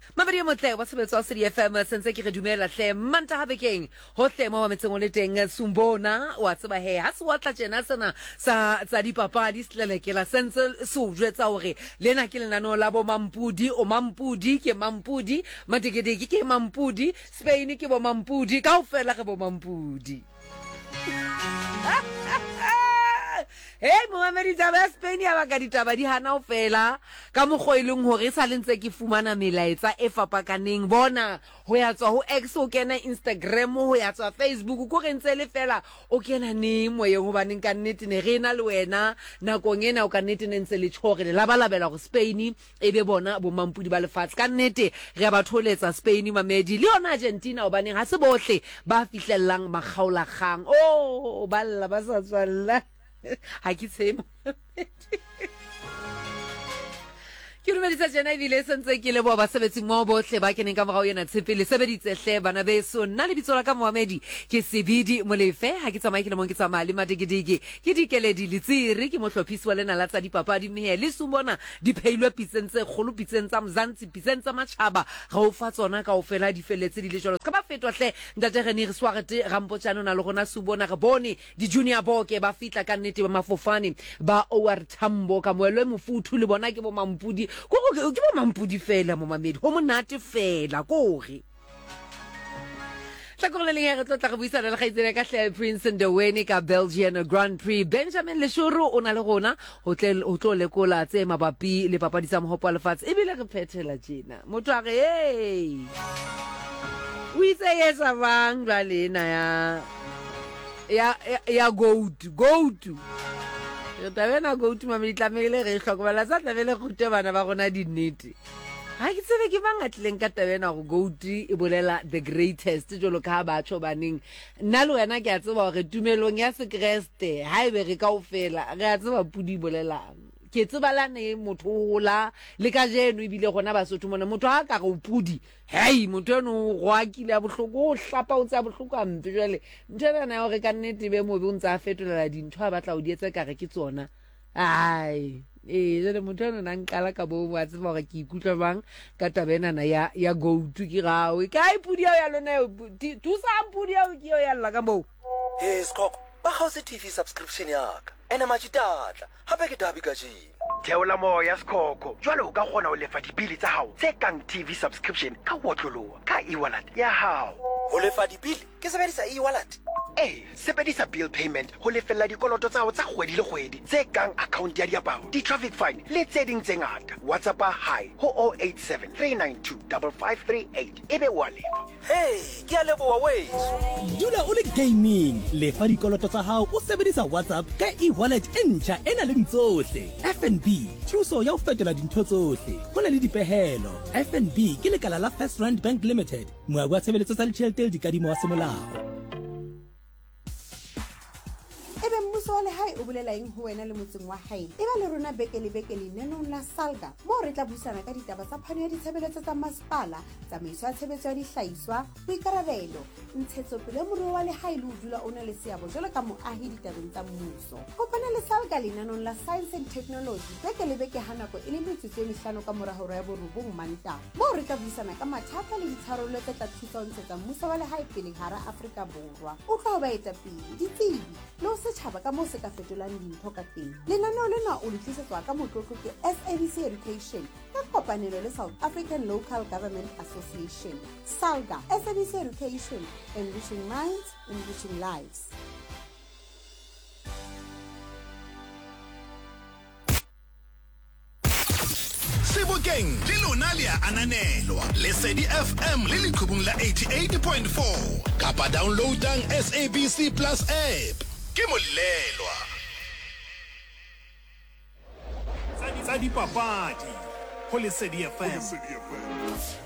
Mabedi motle wa sebetso wa City FM sentse ke re dumela hle manta ha bekeng ho hle mo metseng le teng Sumbona wa tseba he ha se wa tla tjena sena sa dipapadi slelekela sentse se o jwetsa hore lena ke lenano la bo Mampudi o Mampudi ke Mampudi Mategedeke ke Mampudi Spain ke bo Mampudi kaofela re bo Mampudi. Hey Mohammed taba Spain ya ba ka ditaba di hana o fela ka moghoeleng hore sa lentse ke fumana melaetsa e fapakaneng bona ho ya tswa ho X o kena Instagram ho ya tswa Facebook ko rentse le fela o kena ne moyeng ho baneng ka nnete ne re na le wena nakong ena o ka nnete ne ntse le tshore le labalabela go Spain e be bona bo Mampudi ba lefatshe ka nnete re ba tholetsa Spain Mamedi le yona Argentina o baneng ha se bohle ba fihlellang makgaola kgang o balla ba sa tswalla ha ke tsema ke rumedisa jena ebile sentse ke lebo ba sebetsi mo bohle ba keneng ka morao yena tshepele sebeditse hle bana beso nna le bitsola ka Mohamedi ke Sebidi Molefe ha ke tsamaye ke le mong ke tsamaya le Madigidigi ke dikeledi letsiri ke mohlophisi wa lena la tsa dipapadi mme le Sumbona di pheilwe pitsentse kholo pitsentsa Mzansi pitsentsa Machaba ga o fa tsona ka ofela di feletse di le jolo ka ba fetwa hle ntate Rene re swagete rampo tsano na le gona Sumbona re bone di junior boke ba fitla ka nnete ba mafofane ba OR Tambo ka moelwe mofuthu le bona ke bo Mampudi ke bo Mampudi fela mo Mamedi ho monate fela kore tla le re tla go buisana le gaitsele ka hle Prince Ndweni ka Belgian Grand Prix Benjamin Leshuru o na le gona ho tlo lekola tse mabapi le papadi tsa mohopo wa lefatshe e bile re phethela tjena motho a re hey o itse yesa bang la lena ya goat re tabena goat Mamedi tlamele re hlokomela sa tlamele khute bana ba gona di nnete ha ke tsebe ke bangatleng ka tabena go goat e bolela the greatest jolo ka ba tsho baneng nna le wena ke a tseba hore tumelong ya sekreste ha ebe re kaofela re a tseba pudi bolelang ke tsebalane motho hola le ka jeno ibile gona Basotho mona motho ha ka go pudi hey motho eno go akile a bohloko o hlapa o tsa bohloko ampe jwale ntshela na hore ka nnete be mo be o ntsa fetolela dintho a batla o di etsa kare ke tsona ai jwale motho eno nang kala ka bo wa tseba hore ke ikutla bang ka tabena na ya go to ke gawe kai pudi ya lona tu sa pudi ya ke yo ya lla ka mo Skoko ba gause TV subscription yaka ena machitatla hape ke dabi ka jini theola moya Skoko jwale o ka gona o lefa dibili tsa hao tse kang TV subscription ka wotloloa ka e-wallet ya hao o lefa dibili ke sebedisa e-wallet sebedisa bill payment ho lefella dikoloto tsa hao tsa kgwedi le kgwedi tse kang account ya diaparo di-traffic fine le tse ding tse ngata WhatsApp hi ho 087 392 5538 ebe wa lefa ke a leboha weso dula o le gaming lefa dikoloto tsa hao o sebedisa WhatsApp ka e-wallet e ntjha ena le tsohle FNB thuso ya ho fetola dintho tsohle ho na le dipehelo FNB ke lekala la First Rand Bank Limited moabi wa tshebeletso tsa ditjhelete le dikadimo wa semolao ebe mmuso wa lehae o bolela eng ho wena le motseng wa hae eba le rona beke le lenanong la Salga mo re tla buisana ka ditaba tsa phano ya ditshebeletso tsa masepala tsamaiso ya tshebetso ya dihlahiswa boikarabelo ntshetsopele ya moruo wa lehae le ho dula o na le seabo jwalo ka moahi ditabeng tsa mmuso kopana le Salga lenanong la Science and Technology beke ha nako e le metsotso e 5 ka mora hora ya borobong Mantaha mo re tla buisana ka mathata le ditharollo tse tla thusa ho ntshetsa mmuso wa lehae pele hara Afrika Borwa o tla ba etapele ditsebi le ho setjhaba ka moo se ka fetolang dintho ka teng lenaneo lena o le tlisetswa ka motlotlo ke SABC Education ka kopanelo le South African Local Government Association Salga SABC Education enriching minds enriching lives Sebokeng le lona le a ananelwa Lesedi FM le leqhubung la 88.4 kapa downloadang SABC Plus app ke molelwa tsa dipapadi ho Lesedi FM